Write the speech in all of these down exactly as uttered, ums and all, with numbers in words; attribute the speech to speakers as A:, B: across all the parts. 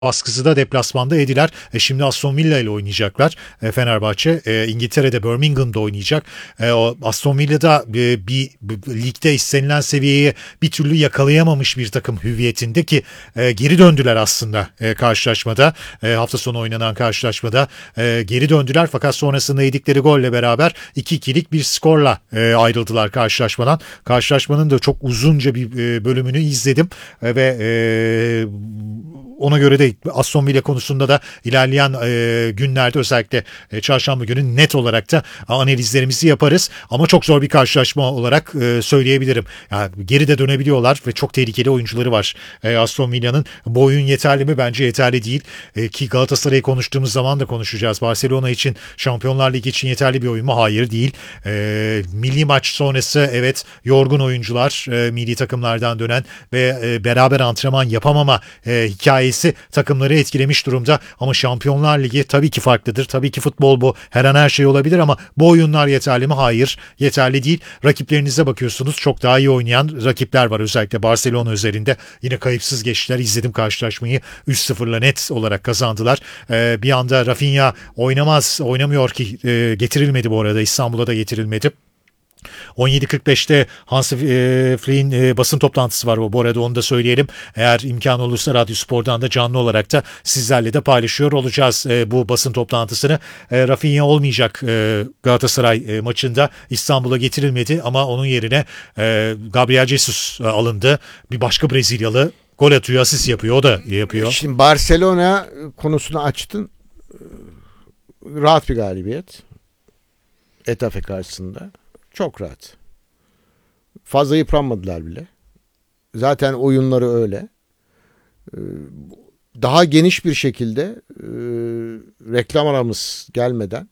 A: baskısı da deplasmanda Ediler. E şimdi Aston Villa ile oynayacaklar. E, Fenerbahçe e, İngiltere'de Birmingham'da oynayacak. E, o Aston Villa'da e, bir, bir ligde istenilen seviyeyi bir türlü yakalayamamış bir takım hüviyetinde ki e, geri döndüler aslında e, karşılaşmada. E, hafta sonu oynanan karşılaşmada e, geri döndüler fakat sonrasında yedikleri golle beraber iki ikilik bir skorla e, ayrıldılar karşılaşmadan. Karşılaşmanın da çok uzunca bir e, bölümünü izledim e, ve e, ona göre de Aston Villa konusunda da ilerleyen e, günlerde özellikle e, çarşamba günü net olarak da analizlerimizi yaparız. Ama çok zor bir karşılaşma olarak e, söyleyebilirim. Yani geri de dönebiliyorlar ve çok tehlikeli oyuncuları var e, Aston Villa'nın. Bu oyun yeterli mi? Bence yeterli değil. E, ki Galatasaray'ı konuştuğumuz zaman da konuşacağız. Barcelona için, Şampiyonlar Ligi için yeterli bir oyun mu? Hayır değil. E, milli maç sonrası evet yorgun oyuncular, e, milli takımlardan dönen ve e, beraber antrenman yapamama e, hikayesi takımları etkilemiş durumda. Ama Şampiyonlar Ligi tabii ki farklıdır. Tabii ki futbol bu. Her an her şey olabilir ama bu oyunlar yeterli mi? Hayır. Yeterli değil. Rakiplerinize bakıyorsunuz. Çok daha iyi oynayan rakipler var. Özellikle Barcelona üzerinde. Yine kayıpsız geçtiler. İzledim karşılaşmayı. üç sıfırla net olarak kazandılar. Ee, bir anda Rafinha oynamaz. Oynamıyor ki e, getirilmedi bu arada. İstanbul'a da getirilmedi. on yedi kırk beşte Hansi e, Flick'in e, basın toplantısı var. Bu arada onu da söyleyelim. Eğer imkan olursa Radyo Spor'dan da canlı olarak da sizlerle de paylaşıyor olacağız e, bu basın toplantısını. E, Rafinha olmayacak e, Galatasaray e, maçında. İstanbul'a getirilmedi ama onun yerine e, Gabriel Jesus e, alındı. Bir başka Brezilyalı gol atıyor, asist yapıyor. O da yapıyor.
B: Şimdi Barcelona konusunu açtın. Rahat bir galibiyet. Etafe karşısında. Çok rahat. Fazla yıpranmadılar bile. Zaten oyunları öyle. Daha geniş bir şekilde e, reklam aramız gelmeden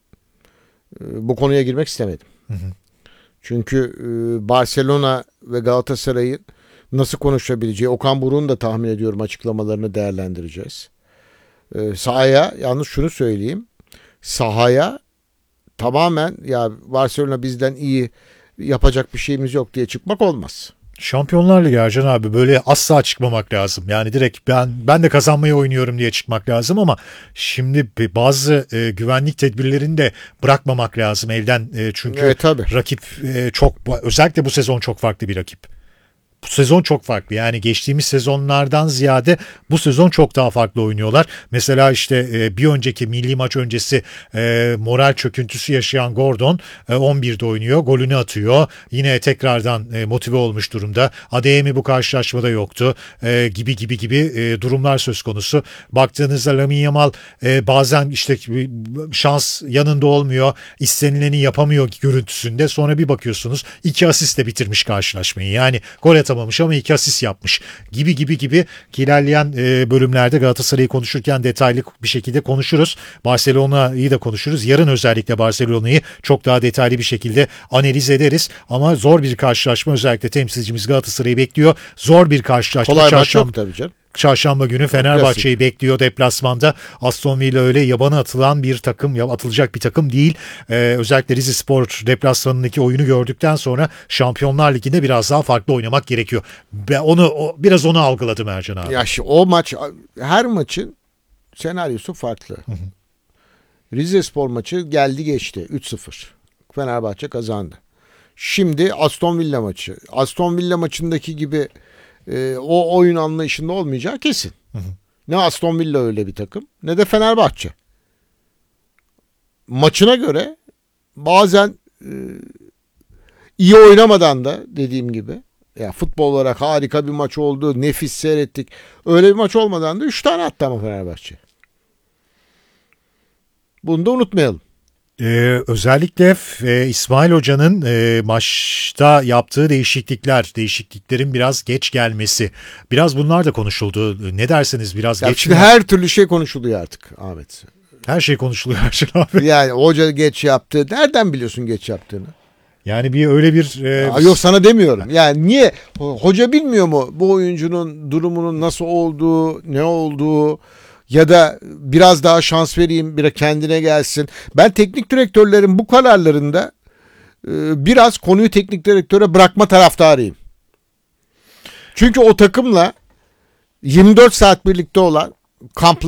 B: e, bu konuya girmek istemedim. Hı hı. Çünkü e, Barcelona ve Galatasaray'ın nasıl konuşabileceği, Okan Buruk'un da tahmin ediyorum açıklamalarını değerlendireceğiz. E, sahaya, yalnız şunu söyleyeyim. Sahaya tamamen ya Barcelona bizden iyi, yapacak bir şeyimiz yok diye çıkmak olmaz.
A: Şampiyonlar Ligi Ercan abi, böyle asla çıkmamak lazım. Yani direkt ben ben de kazanmayı oynuyorum diye çıkmak lazım ama şimdi bazı e, güvenlik tedbirlerini de bırakmamak lazım elden. E, çünkü
B: evet,
A: rakip e, çok, özellikle bu sezon çok farklı bir rakip. Bu sezon çok farklı. Yani geçtiğimiz sezonlardan ziyade bu sezon çok daha farklı oynuyorlar. Mesela işte e, bir önceki milli maç öncesi e, moral çöküntüsü yaşayan Gordon e, on birde oynuyor. Golünü atıyor. Yine tekrardan e, motive olmuş durumda. Adeyemi bu karşılaşmada yoktu. E, gibi gibi gibi e, durumlar söz konusu. Baktığınızda Lamine Yamal e, bazen işte şans yanında olmuyor. İstenileni yapamıyor görüntüsünde. Sonra bir bakıyorsunuz iki asistle bitirmiş karşılaşmayı. Yani gol atamamış ama iki asist yapmış gibi gibi gibi ki ilerleyen e, bölümlerde Galatasaray'ı konuşurken detaylı bir şekilde konuşuruz. Barcelona'yı da konuşuruz. Yarın özellikle Barcelona'yı çok daha detaylı bir şekilde analiz ederiz. Ama zor bir karşılaşma, özellikle temsilcimiz Galatasaray'ı bekliyor. Zor bir karşılaşma.
B: Kolay maç yok tabii canım.
A: Çarşamba günü Fenerbahçe'yi bekliyor deplasmanda. Aston Villa öyle yabana atılan bir takım, ya atılacak bir takım değil. Ee, özellikle Rizespor deplasmanındaki oyunu gördükten sonra Şampiyonlar Ligi'nde biraz daha farklı oynamak gerekiyor. Ben onu o, biraz onu algıladım Ercan abi.
B: Ya şu, o maç, her maçın senaryosu farklı. Hı hı. Rizespor maçı geldi geçti üç sıfır. Fenerbahçe kazandı. Şimdi Aston Villa maçı. Aston Villa maçındaki gibi Ee, o oyun anlayışında olmayacağı kesin. Hı hı. Ne Aston Villa öyle bir takım, ne de Fenerbahçe. Maçına göre bazen e, iyi oynamadan da, dediğim gibi, ya futbol olarak harika bir maç oldu, nefis seyrettik. Öyle bir maç olmadan da üç tane attı ama Fenerbahçe. Bunu da unutmayalım.
A: Ee, özellikle e, İsmail Hoca'nın e, maçta yaptığı değişiklikler, değişikliklerin biraz geç gelmesi. Biraz bunlar da konuşuldu. Ne dersiniz, biraz
B: ya
A: geç
B: şimdi mi? Her türlü şey konuşuluyor artık Ahmet.
A: Her şey konuşuluyor Ercan abi.
B: Yani hoca geç yaptı. Nereden biliyorsun geç yaptığını?
A: Yani bir öyle bir... E...
B: Ya yok, sana demiyorum. Yani niye? Hoca bilmiyor mu bu oyuncunun durumunun nasıl olduğu, ne olduğu... Ya da biraz daha şans vereyim, biraz kendine gelsin. Ben teknik direktörlerin bu kararlarında e, biraz konuyu teknik direktöre bırakma taraftarıyım. Çünkü o takımla yirmi dört saat birlikte olan kamplar